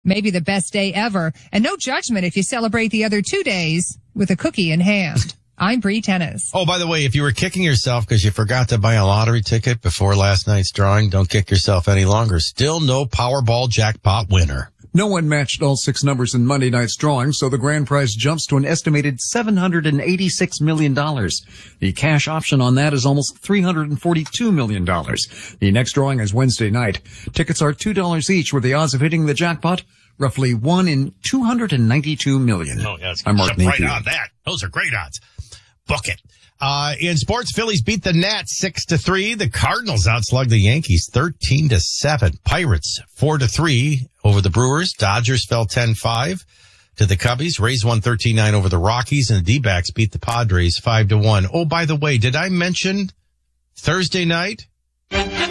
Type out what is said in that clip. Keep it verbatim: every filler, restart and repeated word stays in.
maybe the best day ever. And no judgment if you celebrate the other two days with a cookie in hand. I'm Bree Tennis. Oh, by the way, if you were kicking yourself because you forgot to buy a lottery ticket before last night's drawing, don't kick yourself any longer. Still no Powerball jackpot winner. No one matched all six numbers in Monday night's drawing, so the grand prize jumps to an estimated seven hundred eighty-six million dollars. The cash option on that is almost three hundred forty-two million dollars. The next drawing is Wednesday night. Tickets are two dollars each, with the odds of hitting the jackpot roughly one in two hundred ninety-two million. Oh, yeah, I'm Mark right Napier. on that. Those are great odds. Book it. Uh, in sports, Phillies beat the Nats six to three. The Cardinals outslugged the Yankees thirteen to seven. Pirates four to three over the Brewers. Dodgers fell ten five to the Cubbies. Rays won thirteen nine over the Rockies, and the D-backs beat the Padres five to one. Oh, by the way, did I mention Thursday night?